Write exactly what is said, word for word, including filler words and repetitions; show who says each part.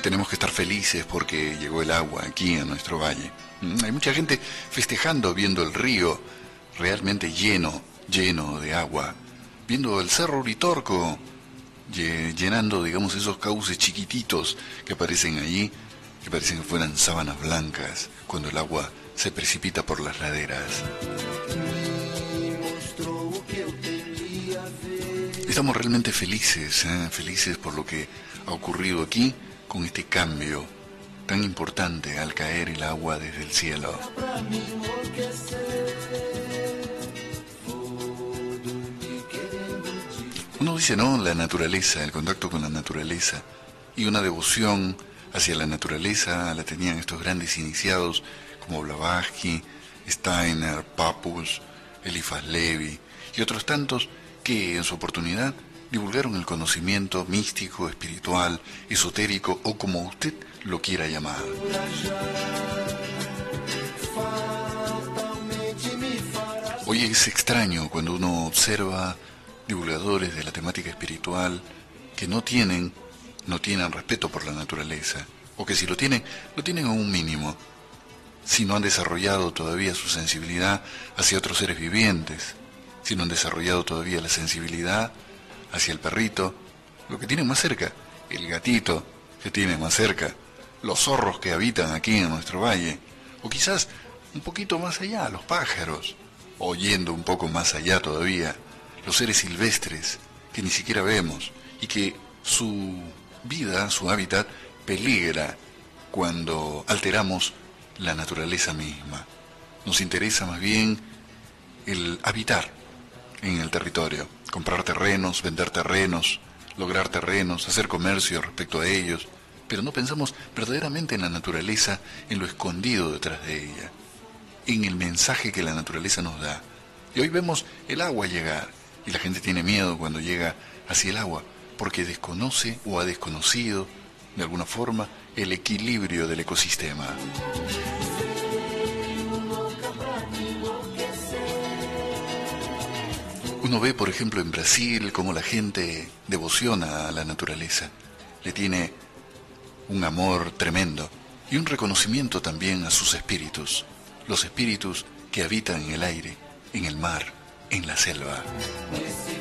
Speaker 1: tenemos que estar felices porque llegó el agua aquí en nuestro valle. Mm, Hay mucha gente festejando, viendo el río realmente lleno, lleno de agua, viendo el cerro Uritorco lle- llenando, digamos, esos cauces chiquititos que aparecen allí, que parecen que fueran sábanas blancas cuando el agua se precipita por las laderas. Estamos realmente felices, ¿eh? Felices por lo que ha ocurrido aquí con este cambio tan importante al caer el agua desde el cielo. Uno dice, no, la naturaleza, el contacto con la naturaleza y una devoción hacia la naturaleza la tenían estos grandes iniciados como Blavatsky, Steiner, Papus, Eliphas Levi y otros tantos que en su oportunidad divulgaron el conocimiento místico, espiritual, esotérico o como usted lo quiera llamar. Hoy es extraño cuando uno observa divulgadores de la temática espiritual que no tienen, no tienen respeto por la naturaleza, o que si lo tienen, lo tienen a un mínimo, si no han desarrollado todavía su sensibilidad hacia otros seres vivientes, si no han desarrollado todavía la sensibilidad hacia el perrito, lo que tienen más cerca, el gatito que tienen más cerca, los zorros que habitan aquí en nuestro valle, o quizás un poquito más allá, los pájaros, o yendo un poco más allá todavía, los seres silvestres que ni siquiera vemos y que su vida, su hábitat, peligra cuando alteramos la naturaleza misma. Nos interesa más bien el habitar en el territorio, comprar terrenos, vender terrenos, lograr terrenos, hacer comercio respecto a ellos, pero no pensamos verdaderamente en la naturaleza, en lo escondido detrás de ella, en el mensaje que la naturaleza nos da. Y hoy vemos el agua llegar, y la gente tiene miedo cuando llega hacia el agua, porque desconoce o ha desconocido, de alguna forma, el equilibrio del ecosistema. Uno ve, por ejemplo, en Brasil cómo la gente devociona a la naturaleza, le tiene un amor tremendo y un reconocimiento también a sus espíritus, los espíritus que habitan en el aire, en el mar, en la selva.